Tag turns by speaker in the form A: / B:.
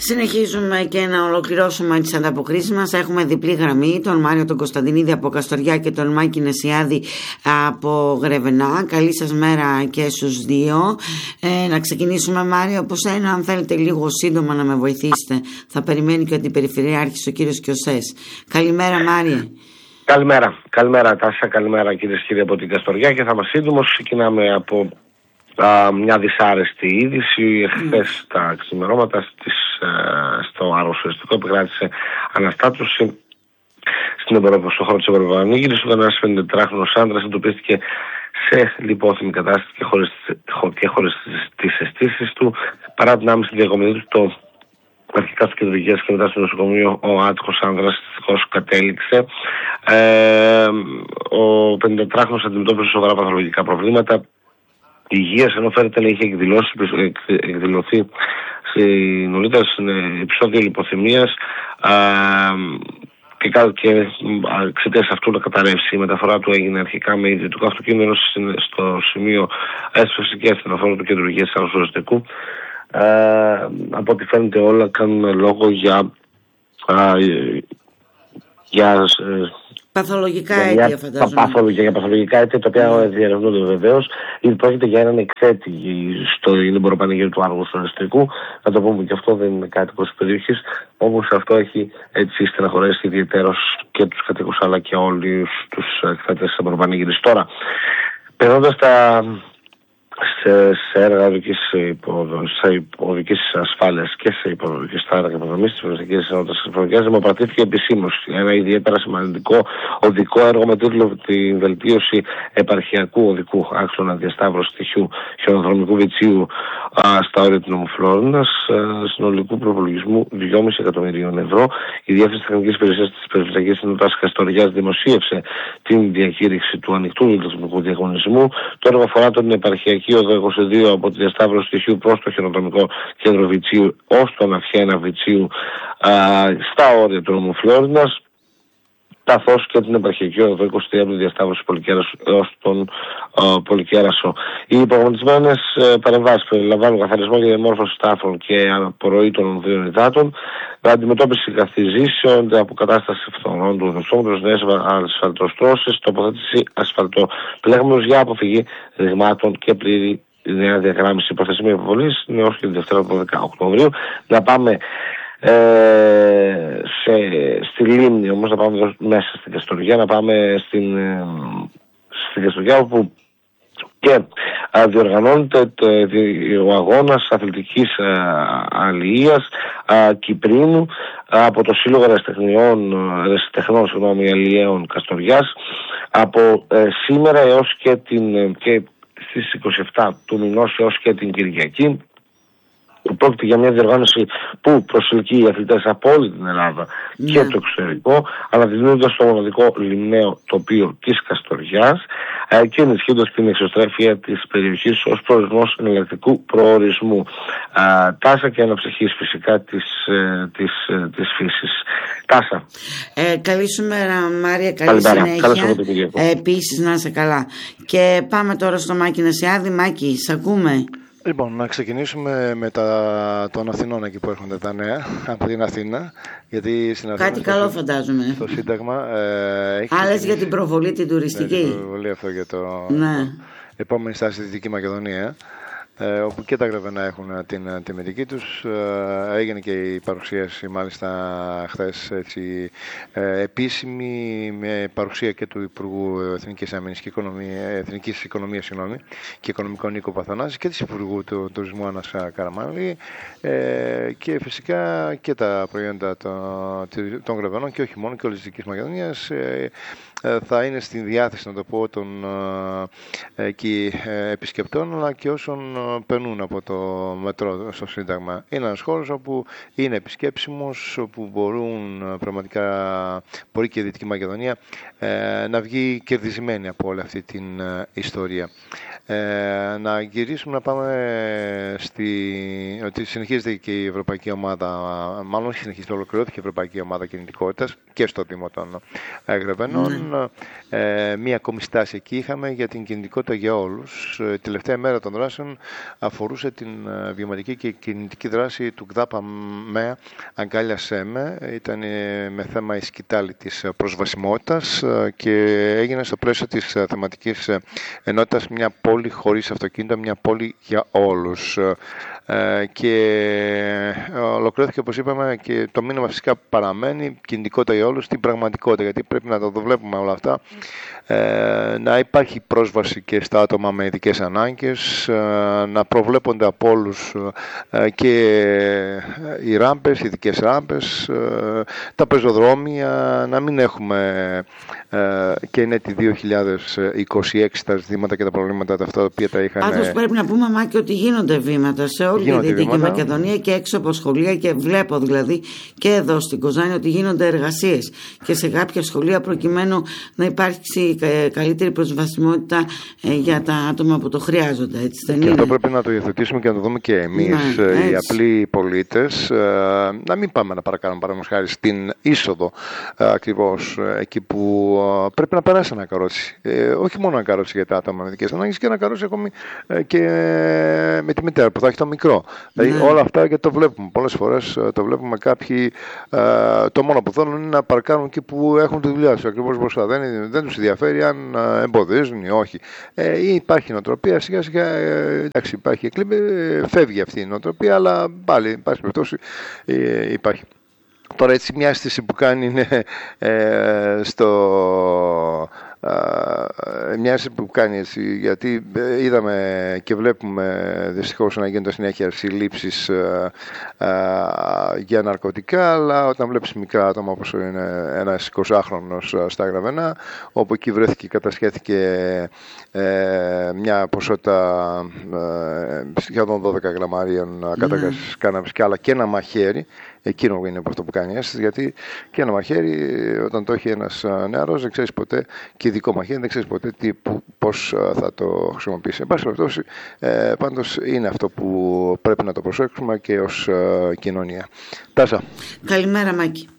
A: Συνεχίζουμε και να ολοκληρώσουμε τις ανταποκρίσεις μας. Έχουμε διπλή γραμμή, τον Μάριο τον Κωνσταντινίδη από Καστοριά και τον Μάκη Νεσιάδη από Γρεβενά. Καλή σας μέρα και στους δύο. Να ξεκινήσουμε, Μάριο, από σένα, αν θέλετε λίγο σύντομα να με βοηθήσετε. Θα περιμένει και ο Αντιπεριφερειάρχης ο κύριος Κιωσές. Καλημέρα, Μάριε.
B: Καλημέρα Τάσα, καλημέρα κυρίες και κύριοι από την Καστοριά, και θα είμαστε σύντομος. Ξεκινάμε από μια δυσάρεστη είδηση. Χθες τα ξημερώματα στο αρρωσιαστικό επικράτησε αναστάτωση στον χώρο της Ευρωβανίγυρης, όταν ένας 54χρονος άντρας εντοπίστηκε σε λιπόθυμη κατάσταση και χωρίς τις αισθήσεις του. Παρά την άμεση διακομιδή του αρχικά στο κεντρο υγείας και μετά στο νοσοκομείο, ο άτυχος άνδρας δυστυχώς κατέληξε. Ο 54χρονος αντιμετώπισε σοβαρά παθολογικά προβλήματα υγείας, ενώ φαίνεται να είχε εκδηλωθεί νωρίτερα στην επεισόδιο λιποθυμίας και εξαιτίας αυτού να καταρρεύσει. Η μεταφορά του έγινε αρχικά με ιδιωτικό αυτοκίνητο στο σημείο έσφαση και ασθενοφόρο του κέντρου υγείας Αρρωσιαστικού. Από ό,τι φαίνεται όλα κάνουν λόγο για
A: παθολογικά αίτια, φαντάζομαι.
B: Για παθολογικά αίτια, τα οποία διερευνούνται βεβαίως. Πρόκειται για έναν εκθέτη στο Ήλιμπο Πανηγύρι του Αρρωσιαστικού. Να το πούμε και αυτό, δεν είναι κάτοικος της περιοχής. Όμως αυτό έχει έτσι στεναχωρέσει ιδιαιτέρως και τους κατοίκους αλλά και όλους τους εκθέτες της Ευρωπανηγύρης. Τώρα, περνώντας σε έργα οδικής ασφάλειας και σε στα έργα υποδομής της Ευρωπαϊκής Ενότητας, δημοπρατήθηκε επισήμως ένα ιδιαίτερα σημαντικό οδικό έργο με τίτλο τη βελτίωση επαρχιακού οδικού άξονα διασταύρωση στοιχείου χιονοδρομικού βυτσίου στα όρια του νομού Φλόρινας, συνολικού προπολογισμού 2,5 εκατομμυρίων ευρώ. Η Διεύθυνση Τεχνικής Υπηρεσίας της Περιφερειακής Ενότητας Καστοριάς δημοσίευσε την διακήρυξη του ανοιχτού ηλεκτρονικού διαγωνισμού. Το έργο αφορά την επαρχιακή οδό 22 από τη διασταύρωση στοιχείου προς το χιονοδρομικό κέντρο Βυτσίου ως τον Αυχένα Βυτσίου στα όρια του νομού Φλόρινας, καθώς και την επαρχιακή οδό 23 από τη διασταύρωση Πολυκέρασου έως τον Πολυκέρασο. Οι προγραμματισμένες παρεμβάσεις περιλαμβάνουν καθαρισμό και διαμόρφωση τάφων και απορροή των ονδύων υδάτων, αντιμετώπιση καθιζήσεων, αποκατάσταση φθορών του οδοστόματος, νέες ασφαλτοστρώσεις, τοποθέτηση ασφαλτοπλέγματος για αποφυγή ρηγμάτων και πλήρη νέα διαγράμμιση. Η προθεσμία υποβολής είναι ως και τη Δευτέρα του 12 Οκτωβρίου. Να πάμε στη Λίμνη, όμως να πάμε μέσα στην Καστοριά, να πάμε στην Καστοριά, όπου και διοργανώνεται ο αγώνας αθλητικής αλληλείας Κυπρίνου από το Σύλλογο Ερασιτεχνών Αλληλέων Καστοριάς από σήμερα έως και στις 27 του μηνός έως και την Κυριακή. Πρόκειται για μια διοργάνωση που προσελκύει αθλητές από όλη την Ελλάδα και το εξωτερικό, αναδεικνύοντας το μοναδικό λιμναίο τοπίο της Καστοριάς και ενισχύοντας την εξωστρέφεια της περιοχής ως προορισμός εναλλακτικού προορισμού. Τάσα και αναψυχής φυσικά της φύσης. Τάσα.
A: Καλή σου μέρα, Μάρια, καλή συνέχεια. Επίσης να είσαι καλά. Και πάμε τώρα στο Μάκη Νεσιάδη. Μάκη, σ' ακούμε?
C: Λοιπόν, να ξεκινήσουμε με των Αθηνών, εκεί που έρχονται τα νέα από την Αθήνα. Γιατί στην Αθήνα,
A: κάτι καλό φαντάζομαι.
C: Στο Σύνταγμα.
A: Άλλες για την προβολή την τουριστική.
C: Την προβολή αυτό για το επόμενη στάση στη Δυτική Μακεδονία. Όπου και τα Γρεβενά έχουν την τιμητική τους. Έγινε και η παρουσίαση μάλιστα χθες επίσημη, με παρουσία και του Υπουργού Εθνικής Οικονομίας και Οικονομικών Νίκο Παθανάση και της Υπουργού του Τουρισμού Άννας Καραμάνλη, και φυσικά και τα προϊόντα των Γρεβενών και όχι μόνο, και όλης της Δυτικής Μακεδονίας θα είναι στη διάθεση, να το πω, των επισκεπτών αλλά και όσων περνούν από το μετρό στο Σύνταγμα. Είναι ένας χώρος όπου είναι επισκέψιμος, όπου μπορεί και η Δυτική Μακεδονία να βγει κερδισμένη από όλη αυτή την ιστορία. Να γυρίσουμε να πάμε ότι συνεχίζεται και η Ευρωπαϊκή Ομάδα, μάλλον συνεχίζεται, ολοκληρώθηκε η Ευρωπαϊκή Ομάδα Κινητικότητας και στο Δήμο των Γρεβενών. λοιπόν μία ακόμη στάση εκεί είχαμε για την κινητικότητα για όλους. Η τελευταία μέρα των δράσεων αφορούσε την βιωματική και κινητική δράση του ΚΔΑΠΑ ΜΕΑ Αγκάλιασέ με. Ήταν με θέμα η σκητάλη της προσβασιμότητας και έγινε στο πλαίσιο της θεματικής ενότητας μια πόλη χωρίς αυτοκίνητα, μια πόλη για όλους. Και ολοκληρώθηκε, όπως είπαμε, και το μήνυμα φυσικά παραμένει, κινητικότητα για όλους στην πραγματικότητα, γιατί πρέπει να το βλέπουμε όλα αυτά, να υπάρχει πρόσβαση και στα άτομα με ειδικές ανάγκες, να προβλέπονται από όλους και οι ράμπες, οι ειδικές ράμπες, τα πεζοδρόμια, να μην έχουμε και είναι τη 2026 τα ζητήματα και τα προβλήματα αυτά τα οποία τα είχαν.
A: Πάντως πρέπει να πούμε, Μάκη, ότι γίνονται βήματα σε όλη τη Δυτική Μακεδονία και έξω από σχολεία, και βλέπω δηλαδή και εδώ στην Κοζάνη ότι γίνονται εργασίες και σε κάποια σχολεία προκειμένου να υπάρξει καλύτερη προσβασιμότητα για τα άτομα που το χρειάζονται. Έτσι δεν
C: και
A: είναι?
C: Αυτό πρέπει να το υιοθετήσουμε και να το δούμε και εμείς, οι απλοί πολίτες, να μην πάμε να παρακάνουμε, παραδείγματος χάρη, στην είσοδο ακριβώς εκεί που πρέπει να περάσει ένα καρότσι. Όχι μόνο ένα καρότσι για τα άτομα με ειδικές ανάγκες, και ένα καρότσι ακόμη και με τη μητέρα που θα έχει το μικρό. Δηλαδή όλα αυτά, και το βλέπουμε πολλές φορές, το βλέπουμε κάποιοι, το μόνο που θέλουν είναι να παρκάνουν εκεί που έχουν τη δουλειά τους ακριβώς μπροστά. Δεν τους ενδιαφέρει αν εμποδίζουν ή όχι. Ή υπάρχει νοοτροπία, σιγά σιγά εντάξει, υπάρχει εκλήπη, φεύγει αυτή η νοοτροπία, αλλά πάλι υπάρχει περιπτώσει, υπάρχει. Τώρα έτσι μια αίσθηση που κάνει είναι μια αίσθηση που κάνει έτσι, γιατί είδαμε και βλέπουμε δυστυχώς να γίνονται συνέχεια συλλήψεις για ναρκωτικά, αλλά όταν βλέπεις μικρά άτομα όπως είναι ένας 20χρονος στα Γραβενά, όπου εκεί βρέθηκε και κατασχέθηκε μια ποσότητα σχεδόν 12 γραμμαρίων κατάγκασης κάναβης, αλλά και ένα μαχαίρι. Εκείνο είναι αυτό που κάνει αίσθηση, γιατί και ένα μαχαίρι, όταν το έχει ένας νεαρός, δεν ξέρεις ποτέ, και ειδικό μαχαίρι, δεν ξέρεις ποτέ πώς θα το χρησιμοποιήσει. Εν πάση περιπτώσει, πάντως είναι αυτό που πρέπει να το προσέξουμε και ως κοινωνία. Τάσα.
A: Καλημέρα, Μάκη.